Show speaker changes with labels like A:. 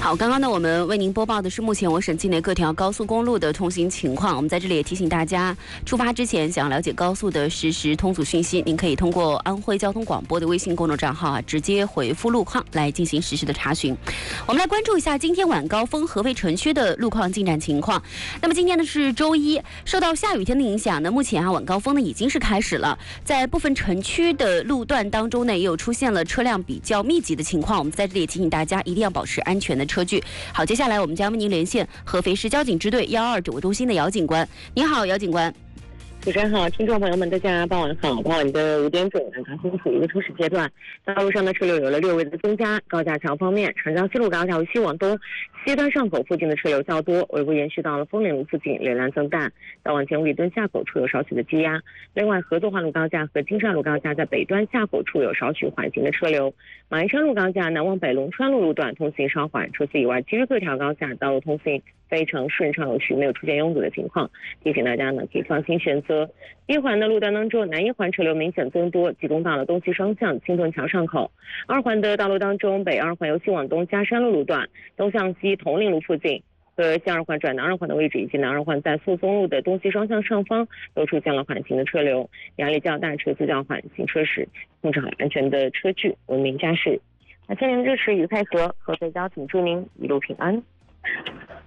A: 好，刚刚呢，我们为您播报的是目前我省境内各条高速公路的通行情况。我们在这里也提醒大家，出发之前想要了解高速的实时通阻讯息，您可以通过安徽交通广播的微信公众账号直接回复路况来进行实时的查询。我们来关注一下今天晚高峰合肥城区的路况进展情况。那么今天呢是周一，受到下雨天的影响呢，目前晚高峰呢已经是开始了，在部分城区的路段当中呢，也有出现了车辆比较密集的情况。我们在这里也提醒大家，一定要保持安全的车距。好，接下来我们将为您连线合肥市交警支队122指挥中心的姚警官。你好，姚警官。
B: 主持人好，听众朋友们，大家傍晚好。傍晚的5点整，高峰处于一个初始阶段，道路上的车流有了略微的增加。高架桥方面，长江西路高架由西往东，西端上口附近的车流较多，尾部延续到了枫林路附近，流量增大。到往前五里墩下口处有少许的积压。另外，合作化路高架和金山路高架在北端下口处有少许缓行的车流。马鞍山路高架南往北龙川路路段通行稍缓，除此以外，其余各条高架道路通行非常顺畅有序，没有出现拥堵的情况。提醒大家呢，可以放心选择。一环的路段当中，南一环车流明显增多，集中到了东西双向青墩桥上口。二环的道路当中，北二环由西往东嘉山路路段，东向西铜陵路附近和西二环转南二环的位置，以及南二环在宿松路的东西双向上方都出现了缓行的车流，压力较大，车速较缓，行车时控制好安全的车距，文明驾驶。那千年支持与配合，合肥交警祝您一路平安。